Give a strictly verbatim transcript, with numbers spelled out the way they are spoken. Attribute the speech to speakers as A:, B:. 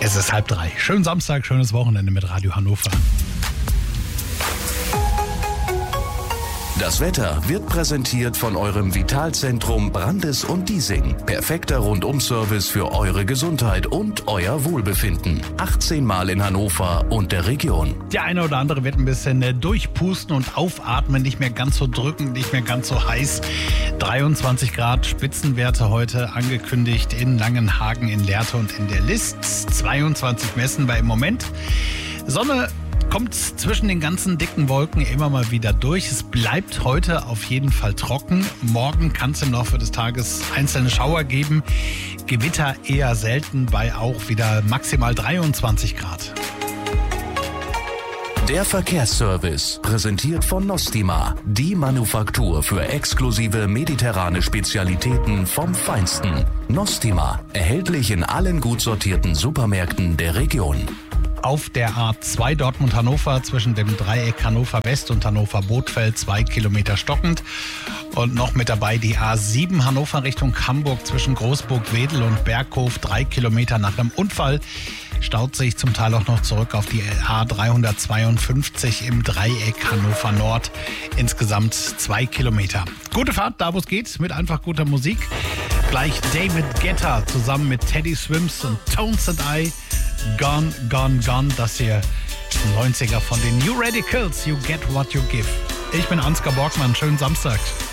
A: Es ist halb drei. Schönen Samstag, schönes Wochenende mit Radio Hannover.
B: Das Wetter wird präsentiert von eurem Vitalzentrum Brandes und Diesing. Perfekter Rundum-Service für eure Gesundheit und euer Wohlbefinden. achtzehn Mal in Hannover und der Region.
A: Der eine oder andere wird ein bisschen durchpusten und aufatmen, nicht mehr ganz so drückend, nicht mehr ganz so heiß. dreiundzwanzig Grad Spitzenwerte heute angekündigt in Langenhagen, in Lehrte und in der List. zweiundzwanzig messen wir im Moment. Sonne kommt zwischen den ganzen dicken Wolken immer mal wieder durch. Es bleibt heute auf jeden Fall trocken. Morgen kann es im Laufe des Tages einzelne Schauer geben. Gewitter eher selten bei auch wieder maximal dreiundzwanzig Grad.
B: Der Verkehrsservice, präsentiert von Nostima, die Manufaktur für exklusive mediterrane Spezialitäten vom Feinsten. Nostima, erhältlich in allen gut sortierten Supermärkten der Region.
A: Auf der A zwei Dortmund-Hannover zwischen dem Dreieck Hannover West und Hannover Bothfeld zwei Kilometer stockend. Und noch mit dabei die A sieben Hannover Richtung Hamburg zwischen Großburg-Wedel und Berghof drei Kilometer nach einem Unfall. Staut sich zum Teil auch noch zurück auf die A dreihundertzweiundfünfzig im Dreieck Hannover Nord. Insgesamt zwei Kilometer. Gute Fahrt, da wo es geht, mit einfach guter Musik. Gleich David Guetta zusammen mit Teddy Swims und Tones and I. Gone, Gone, Gone, das hier neunziger von den New Radicals, You Get What You Give. Ich bin Ansgar Borgmann, schönen Samstag.